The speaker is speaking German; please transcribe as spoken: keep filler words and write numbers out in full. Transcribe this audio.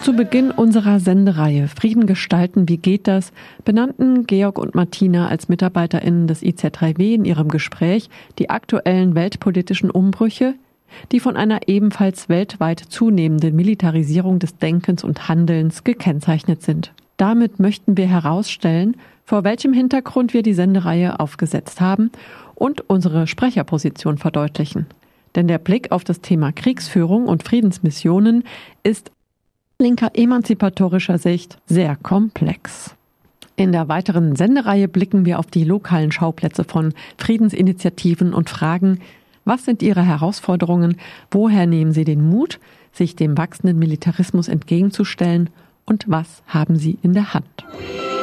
Zu Beginn unserer Sendereihe Frieden gestalten, wie geht das?, benannten Georg und Martina als MitarbeiterInnen des I Z drei W in ihrem Gespräch die aktuellen weltpolitischen Umbrüche, die von einer ebenfalls weltweit zunehmenden Militarisierung des Denkens und Handelns gekennzeichnet sind. Damit möchten wir herausstellen, vor welchem Hintergrund wir die Sendereihe aufgesetzt haben und unsere Sprecherposition verdeutlichen. Denn der Blick auf das Thema Kriegsführung und Friedensmissionen ist linker emanzipatorischer Sicht sehr komplex. In der weiteren Sendereihe blicken wir auf die lokalen Schauplätze von Friedensinitiativen und fragen, was sind ihre Herausforderungen, woher nehmen sie den Mut, sich dem wachsenden Militarismus entgegenzustellen und was haben sie in der Hand?